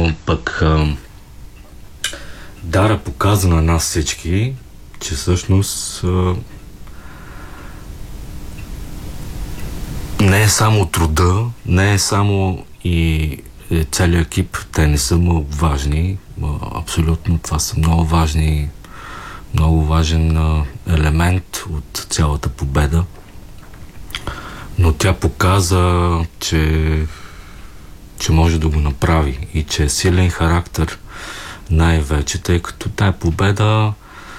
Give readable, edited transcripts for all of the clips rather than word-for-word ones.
но пък Дара показа на нас всички, че всъщност не е само труда, не е само и целият екип, те не са много важни. Абсолютно това са много важни, много важен елемент от цялата победа. Но тя показа, че може да го направи и че е силен характер най-вече, тъй като тая победа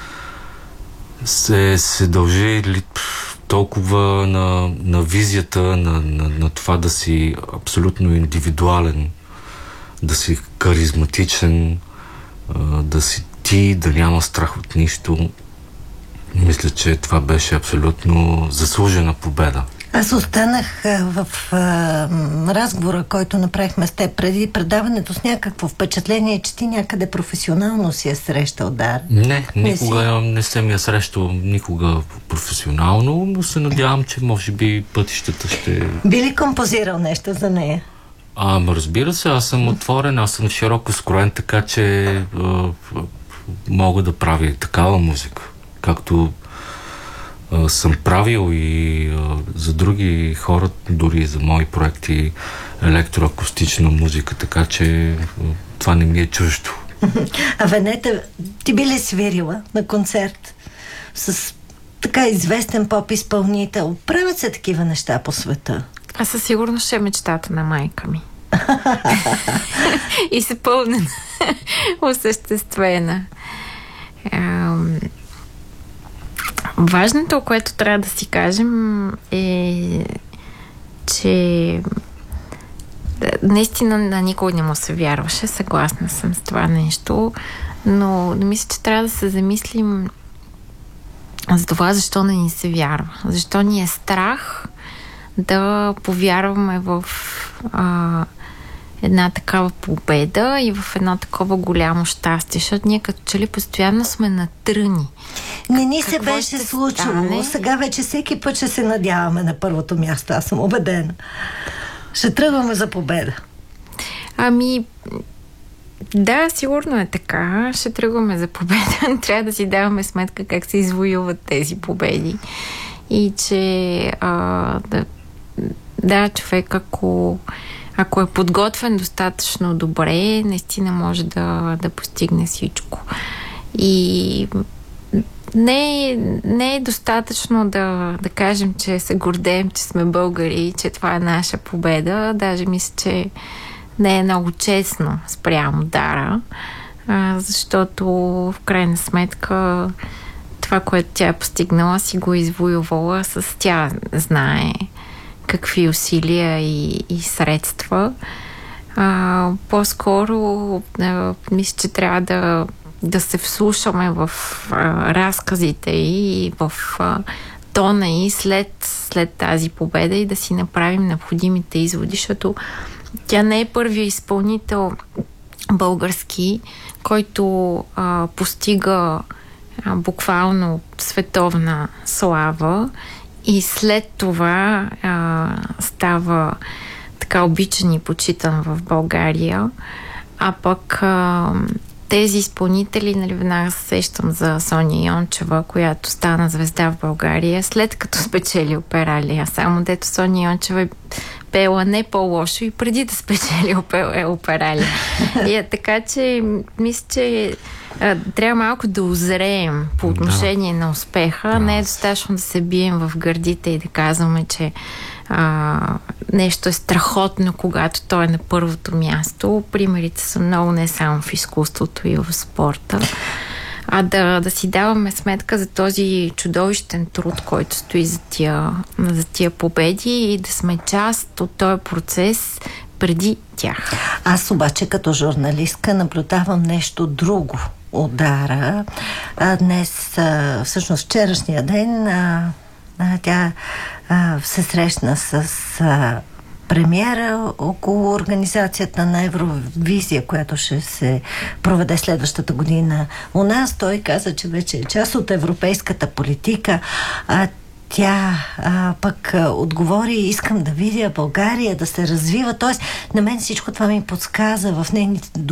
се дължи толкова на визията, на това да си абсолютно индивидуален, да си харизматичен, да си ти, да няма страх от нищо. Мисля, че това беше абсолютно заслужена победа. Аз останах в разговора, който направихме с теб преди предаването, с някакво впечатление, че ти някъде професионално си е срещал Дара. Не, никога не съм я срещал никога професионално, но се надявам, че може би пътищата ще... Би ли композирал нещо за нея? Разбира се, аз съм отворен, аз съм широко скроен, така че мога да правя такава музика, както съм правил и за други хора, дори за мои проекти, електроакустична музика, така че това не ми е чуждо. А Венета, ти би ли свирила на концерт с така известен поп-изпълнител? Правят се такива неща по света? А със сигурност ще е мечтата на майка ми. И се пълнена, осъществена. Важното, което трябва да си кажем е, че наистина на никой не му се вярваше, съгласна съм с това нещо, но мисля, че трябва да се замислим за това, защо не ни се вярва. Защо ни е страх да повярваме в една такава победа и в едно такова голямо щастие, защото ние като че ли постоянно сме на тръни. Не ни се беше случило. Сега вече всеки път ще се надяваме на първото място. Аз съм убедена. Ще тръгваме за победа. Да, сигурно е така. Ще тръгваме за победа. Трябва да си даваме сметка как се извоюват тези победи. И че човек, ако е подготвен достатъчно добре, наистина може да постигне всичко. И не е достатъчно да кажем, че се гордеем, че сме българи, че това е наша победа. Даже мисля, че не е много честно спрямо Дара, защото в крайна сметка това, което тя е постигнала, си го извоювала тя знае какви усилия и средства. По-скоро мисля, че трябва да се вслушаме в разказите и в тона и след тази победа и да си направим необходимите изводи, защото тя не е първият изпълнител български, който постига буквално световна слава и след това става така обичан и почитан в България. А пък тези изпълнители, веднага се сещам за Соня Йончева, която стана звезда в България, след като спечели Опералия. Само дето Соня Йончева е пела не по-лошо и преди да спечели Опералия. Така че мисля, че трябва малко да озреем по отношение на успеха. Не е достатъчно да се бием в гърдите и да казваме, че нещо е страхотно, когато той е на първото място. Примерите са много не само в изкуството и в спорта. А да си даваме сметка за този чудовищен труд, който стои за тия победи и да сме част от този процес преди тях. Аз обаче като журналистка наблюдавам нещо друго от Дара. Днес, всъщност вчерашния ден, тя се срещна с премиера около организацията на Евровизия, която ще се проведе следващата година у нас. Той каза, че вече е част от европейската политика. Тя пък отговори: искам да видя България да се развива. Тоест, на мен всичко това ми подсказа в нейните